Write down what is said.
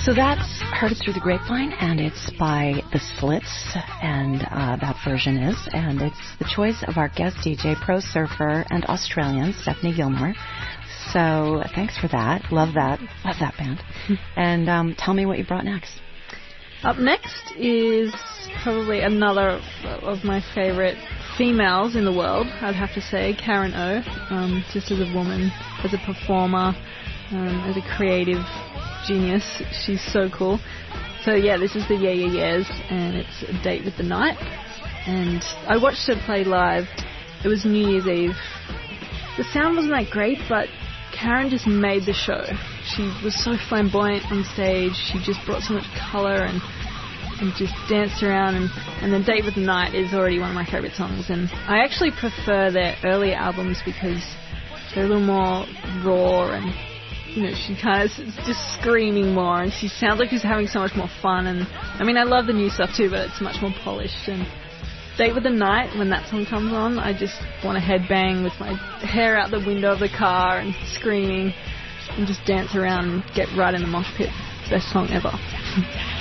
So that's Heard It Through the Grapevine, and it's by The Slits, and that version is, and it's the choice of our guest DJ, pro surfer, and Australian, Stephanie Gilmore. So thanks for that. Love that band. And tell me what you brought next. Up next is probably another of my favorite females in the world, I'd have to say, Karen O. Just as a woman, as a performer, as a creative genius, she's so cool. So yeah, this is the Yeah Yeah Yeahs, and it's A Date with the Night. And I watched her play live. It was New Year's Eve. The sound wasn't that great, but Karen just made the show. She was so flamboyant on stage. She just brought so much colour and just danced around. And then Date with the Night is already one of my favourite songs. And I actually prefer their earlier albums because they're a little more raw and, you know, she kind of is just screaming more, and she sounds like she's having so much more fun. And I mean, I love the new stuff too, but it's much more polished. And Date with the Night, when that song comes on, I just want to headbang with my hair out the window of the car and screaming and just dance around and get right in the mosh pit. Best song ever.